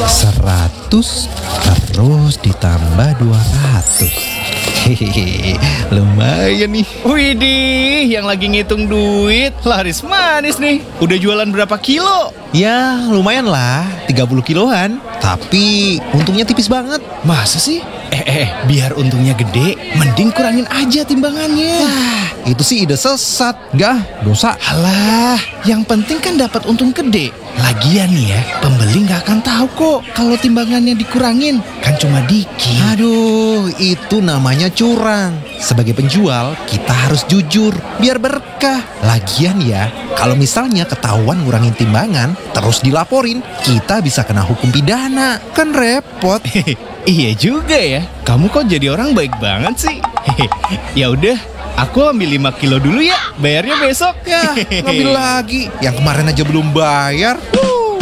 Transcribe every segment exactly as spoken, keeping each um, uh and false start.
Seratus terus ditambah dua ratus. Hehehe, lumayan nih. Widih, yang lagi ngitung duit laris manis nih. Udah jualan berapa kilo? Ya lumayan lah, tiga puluh kiloan. Tapi untungnya tipis banget. Masa sih? Eh, eh, biar untungnya gede, mending kurangin aja timbangannya. Wah, itu sih ide sesat. Gak, dosa. Alah, yang penting kan dapat untung gede. Lagian nih ya, pembeli nggak akan tahu kok kalau timbangannya dikurangin. Kan cuma dikit. Aduh, itu namanya curang. Sebagai penjual, kita harus jujur, biar berkah. Lagian ya, kalau misalnya ketahuan ngurangin timbangan, terus dilaporin, kita bisa kena hukum pidana. Kan repot. Iya juga ya. Kamu kok jadi orang baik banget sih. Ya udah, aku ambil lima kilo dulu ya. Bayarnya besok. Ya, ngambil lagi. Yang kemarin aja belum bayar. Uh.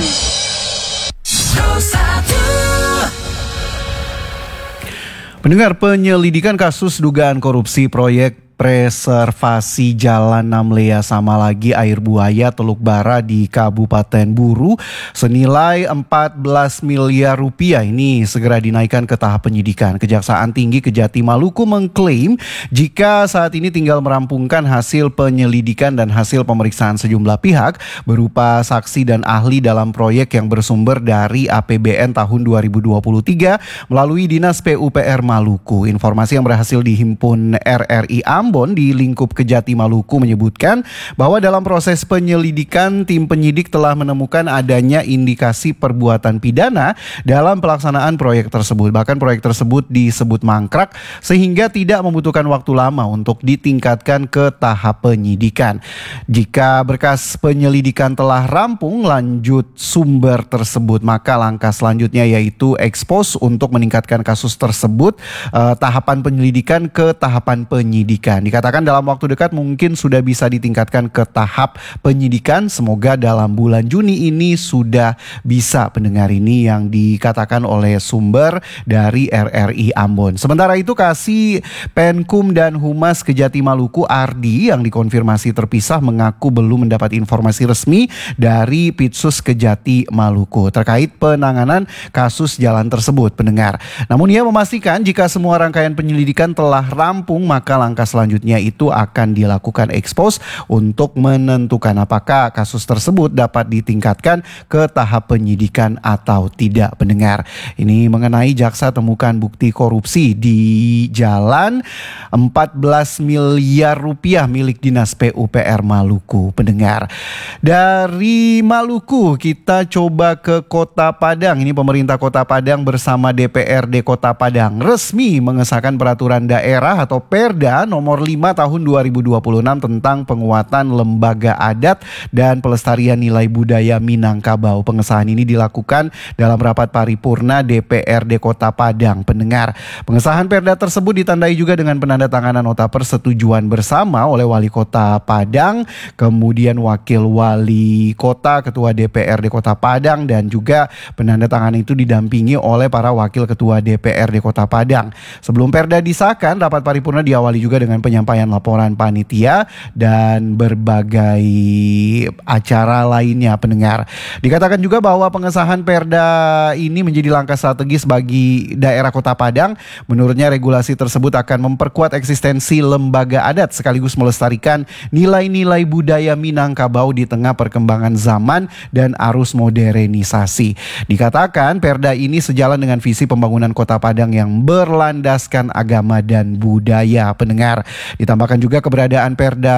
Pendengar, penyelidikan kasus dugaan korupsi proyek preservasi Jalan Namlea sama lagi air buaya Teluk Bara di Kabupaten Buru senilai empat belas miliar rupiah ini segera dinaikkan ke tahap penyidikan. Kejaksaan Tinggi Kejati Maluku mengklaim jika saat ini tinggal merampungkan hasil penyelidikan dan hasil pemeriksaan sejumlah pihak berupa saksi dan ahli dalam proyek yang bersumber dari A P B N tahun dua ribu dua puluh tiga melalui Dinas P U P R Maluku. Informasi yang berhasil dihimpun R R I Ambon di lingkup Kejati Maluku menyebutkan bahwa dalam proses penyelidikan tim penyidik telah menemukan adanya indikasi perbuatan pidana dalam pelaksanaan proyek tersebut. Bahkan proyek tersebut disebut mangkrak sehingga tidak membutuhkan waktu lama untuk ditingkatkan ke tahap penyidikan. Jika berkas penyelidikan telah rampung lanjut sumber tersebut, maka langkah selanjutnya yaitu ekspos untuk meningkatkan kasus tersebut eh, tahapan penyelidikan ke tahapan penyidikan. Dikatakan dalam waktu dekat mungkin sudah bisa ditingkatkan ke tahap penyidikan. Semoga dalam bulan Juni ini sudah bisa, pendengar, ini yang dikatakan oleh sumber dari R R I Ambon. Sementara itu Kasih Penkum dan Humas Kejati Maluku Ardi yang dikonfirmasi terpisah mengaku belum mendapat informasi resmi dari Pitsus Kejati Maluku terkait penanganan kasus jalan tersebut, pendengar. Namun ia memastikan jika semua rangkaian penyelidikan telah rampung maka langkah selanjutnya itu akan dilakukan ekspos untuk menentukan apakah kasus tersebut dapat ditingkatkan ke tahap penyidikan atau tidak, pendengar. Ini mengenai jaksa temukan bukti korupsi di jalan empat belas miliar rupiah milik Dinas P U P R Maluku, pendengar. Dari Maluku kita coba ke Kota Padang. Ini pemerintah Kota Padang bersama D P R D Kota Padang resmi mengesahkan peraturan daerah atau Perda nomor lima tahun dua ribu dua puluh enam tentang penguatan lembaga adat dan pelestarian nilai budaya Minangkabau. Pengesahan ini dilakukan dalam rapat paripurna D P R D Kota Padang, pendengar. Pengesahan Perda tersebut ditandai juga dengan penandatanganan nota persetujuan bersama oleh Wali Kota Padang, kemudian Wakil Wali Kota, Ketua D P R D Kota Padang, dan juga penandatanganan itu didampingi oleh para Wakil Ketua D P R D Kota Padang. Sebelum Perda disahkan, rapat paripurna diawali juga dengan penyampaian laporan panitia dan berbagai acara lainnya, pendengar. Dikatakan juga bahwa pengesahan Perda ini menjadi langkah strategis bagi daerah Kota Padang. Menurutnya regulasi tersebut akan memperkuat eksistensi lembaga adat sekaligus melestarikan nilai-nilai budaya Minangkabau di tengah perkembangan zaman dan arus modernisasi. Dikatakan Perda ini sejalan dengan visi pembangunan Kota Padang yang berlandaskan agama dan budaya, pendengar. Ditambahkan juga keberadaan Perda